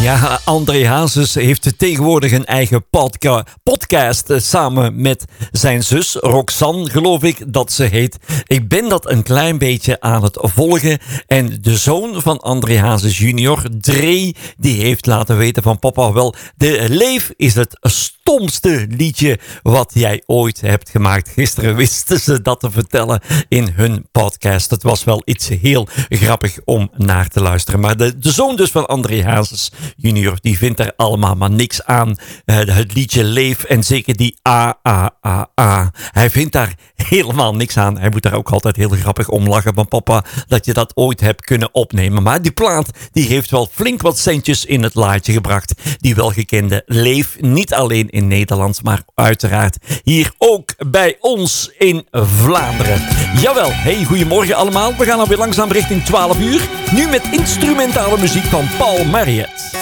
Ja, André Hazes heeft tegenwoordig een eigen podcast samen met zijn zus Roxanne, geloof ik dat ze heet. Ik ben dat een klein beetje aan het volgen. En de zoon van André Hazes junior, Dre, die heeft laten weten van papa wel, de Leef is het stomste liedje wat jij ooit hebt gemaakt. Gisteren wisten ze dat te vertellen in hun podcast. Het was wel iets heel grappig om naar te luisteren. Maar de zoon dus van André Hazes junior, die vindt er allemaal maar niks aan. Het liedje Leef en zeker die A. Hij vindt daar helemaal niks aan. Hij moet daar ook altijd heel grappig om lachen van papa dat je dat ooit hebt kunnen opnemen. Maar die plaat die heeft wel flink wat centjes in het laadje gebracht. Die welgekende Leef, niet alleen in Nederland, maar uiteraard hier ook bij ons in Vlaanderen. Jawel, hey, goedemorgen allemaal. We gaan alweer langzaam richting 12 uur. Nu met instrumentale muziek van Paul Marriott.